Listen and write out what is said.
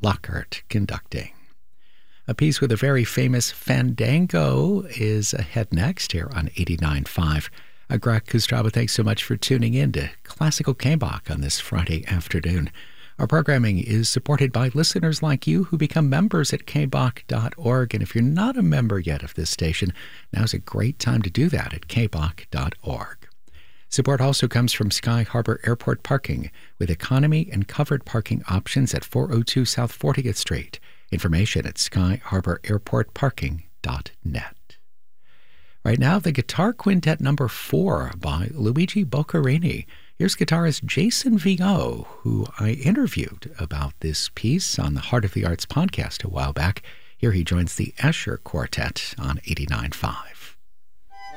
Lockhart conducting. A piece with a very famous fandango is ahead next here on 89.5. Greg Kustraba, thanks so much for tuning in to Classical K-Bach on this Friday afternoon. Our programming is supported by listeners like you who become members at kbach.org. And if you're not a member yet of this station, now's a great time to do that at kbach.org. Support also comes from Sky Harbor Airport Parking, with economy and covered parking options at 402 South 40th Street. Information at skyharbораirportparking.net. Right now, the Guitar Quintet number 4 by Luigi Boccherini. Here's guitarist Jason Vigo, who I interviewed about this piece on the Heart of the Arts podcast a while back. Here he joins the Escher Quartet on 89.5.